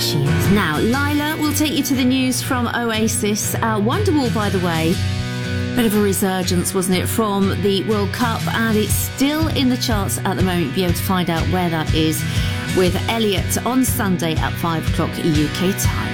she is. Now, Lila will take you to the news from Oasis. Wonderwall, by the way. Bit of a resurgence, wasn't it, from the World Cup, and it's still in the charts at the moment. You'll be able to find out where that is with Elliot on Sunday at 5 o'clock UK time.